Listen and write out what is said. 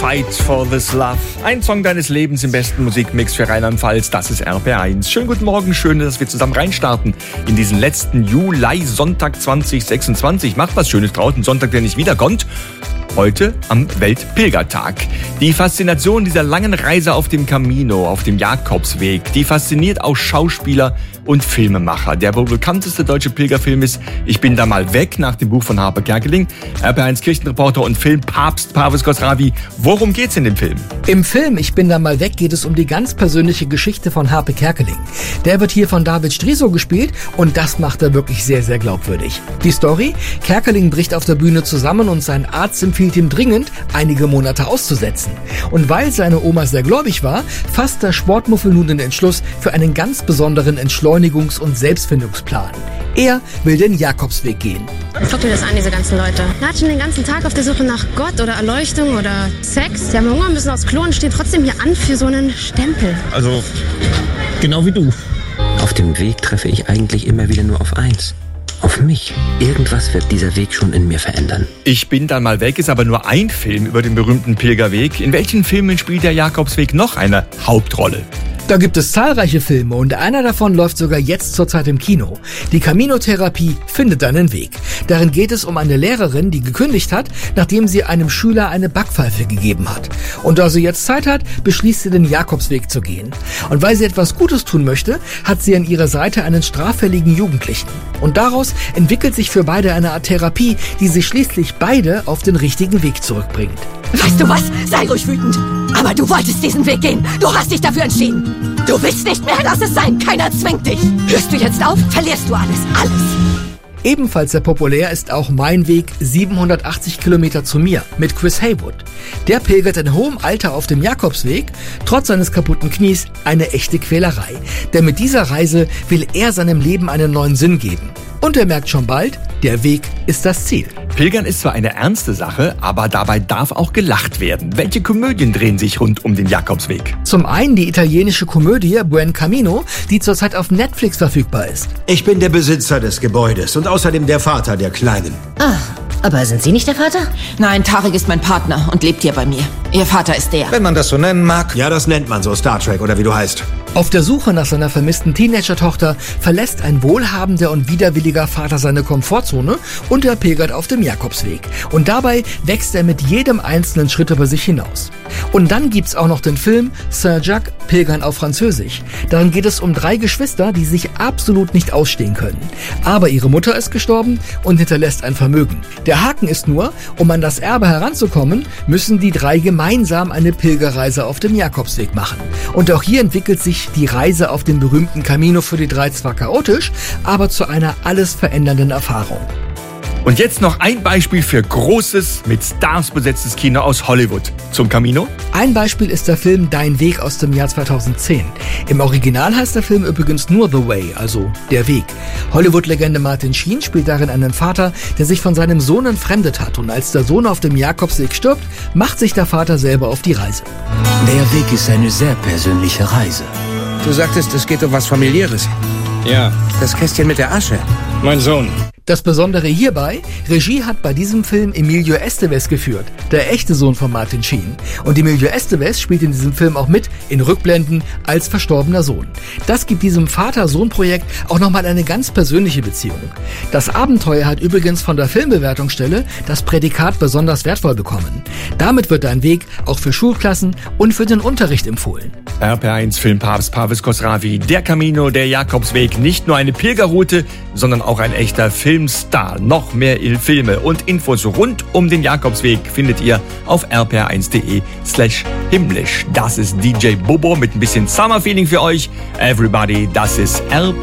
Fight for this Love. Ein Song deines Lebens im besten Musikmix für Rheinland-Pfalz. Das ist RPR1. Schönen guten Morgen, schön, dass wir zusammen reinstarten in diesen letzten Juli-Sonntag 2026. Macht was Schönes draußen, Sonntag, der nicht wiederkommt. Heute am Weltpilgertag. Die Faszination dieser langen Reise auf dem Camino, auf dem Jakobsweg, die fasziniert auch Schauspieler und Filmemacher. Der wohl bekannteste deutsche Pilgerfilm ist Ich bin da mal weg, nach dem Buch von Harpe Kerkeling. RPR1 Kirchenreporter und Filmpapst Parvis Khosravi. Worum geht's in dem Film? Im Film Ich bin da mal weg geht es um die ganz persönliche Geschichte von Harpe Kerkeling. Der wird hier von David Striso gespielt und das macht er wirklich sehr, sehr glaubwürdig. Die Story? Kerkeling bricht auf der Bühne zusammen und sein Arzt empfiehlt ihm dringend, einige Monate auszusetzen. Und weil seine Oma sehr gläubig war, fasst der Sportmuffel nun den Entschluss für einen ganz besonderen Entschleunigungs- und Selbstfindungsplan. Er will den Jakobsweg gehen. Guck dir das an, diese ganzen Leute. Latschen den ganzen Tag auf der Suche nach Gott oder Erleuchtung oder Sex. Sie haben Hunger, müssen aufs Klo und stehen trotzdem hier an für so einen Stempel. Also, genau wie du. Auf dem Weg treffe ich eigentlich immer wieder nur auf eins. Auf mich. Irgendwas wird dieser Weg schon in mir verändern. Ich bin da mal weg ist aber nur ein Film über den berühmten Pilgerweg. In welchen Filmen spielt der Jakobsweg noch eine Hauptrolle? Da gibt es zahlreiche Filme und einer davon läuft sogar jetzt zurzeit im Kino. Die Camino-Therapie findet deinen Weg. Darin geht es um eine Lehrerin, die gekündigt hat, nachdem sie einem Schüler eine Backpfeife gegeben hat. Und da sie jetzt Zeit hat, beschließt sie, den Jakobsweg zu gehen. Und weil sie etwas Gutes tun möchte, hat sie an ihrer Seite einen straffälligen Jugendlichen. Und daraus entwickelt sich für beide eine Art Therapie, die sie schließlich beide auf den richtigen Weg zurückbringt. Weißt du was? Sei ruhig wütend. Aber du wolltest diesen Weg gehen. Du hast dich dafür entschieden. Du willst nicht mehr, lass es sein. Keiner zwingt dich. Hörst du jetzt auf, verlierst du alles. Alles. Ebenfalls sehr populär ist auch Mein Weg 780 Kilometer zu mir mit Chris Haywood. Der pilgert in hohem Alter auf dem Jakobsweg, trotz seines kaputten Knies eine echte Quälerei. Denn mit dieser Reise will er seinem Leben einen neuen Sinn geben. Und er merkt schon bald, der Weg ist das Ziel. Pilgern ist zwar eine ernste Sache, aber dabei darf auch gelacht werden. Welche Komödien drehen sich rund um den Jakobsweg? Zum einen die italienische Komödie Buen Camino, die zurzeit auf Netflix verfügbar ist. Ich bin der Besitzer des Gebäudes und außerdem der Vater der Kleinen. Ah, aber sind Sie nicht der Vater? Nein, Tarek ist mein Partner und lebt hier bei mir. Ihr Vater ist der. Wenn man das so nennen mag. Ja, das nennt man so, Star Trek oder wie du heißt. Auf der Suche nach seiner vermissten Teenager-Tochter verlässt ein wohlhabender und widerwilliger Vater seine Komfortzone und er pilgert auf dem Jakobsweg. Und dabei wächst er mit jedem einzelnen Schritt über sich hinaus. Und dann gibt's auch noch den Film Saint-Jacques, Pilgern auf Französisch. Darin geht es um 3 Geschwister, die sich absolut nicht ausstehen können. Aber ihre Mutter ist gestorben und hinterlässt ein Vermögen. Der Haken ist nur, um an das Erbe heranzukommen, müssen die 3 gemeinsam eine Pilgerreise auf dem Jakobsweg machen. Und auch hier entwickelt sich die Reise auf dem berühmten Camino für die 3 zwar chaotisch, aber zu einer alles verändernden Erfahrung. Und jetzt noch ein Beispiel für großes, mit Stars besetztes Kino aus Hollywood. Zum Camino? Ein Beispiel ist der Film Dein Weg aus dem Jahr 2010. Im Original heißt der Film übrigens nur The Way, also Der Weg. Hollywood-Legende Martin Sheen spielt darin einen Vater, der sich von seinem Sohn entfremdet hat. Und als der Sohn auf dem Jakobsweg stirbt, macht sich der Vater selber auf die Reise. Der Weg ist eine sehr persönliche Reise. Du sagtest, es geht um was Familiäres. Ja. Das Kästchen mit der Asche. Mein Sohn. Das Besondere hierbei, Regie hat bei diesem Film Emilio Estevez geführt, der echte Sohn von Martin Sheen. Und Emilio Estevez spielt in diesem Film auch mit, in Rückblenden, als verstorbener Sohn. Das gibt diesem Vater-Sohn-Projekt auch nochmal eine ganz persönliche Beziehung. Das Abenteuer hat übrigens von der Filmbewertungsstelle das Prädikat besonders wertvoll bekommen. Damit wird Dein Weg auch für Schulklassen und für den Unterricht empfohlen. RPR1 Filmpapst Parvis Khosravi, der Camino, der Jakobsweg, nicht nur eine Pilgerroute, sondern auch ein echter Filmstar. Noch mehr Filme und Infos rund um den Jakobsweg findet ihr auf rpr1.de/himmlisch. Das ist DJ Bobo mit ein bisschen Summer-Feeling für euch. Everybody, das ist RPR.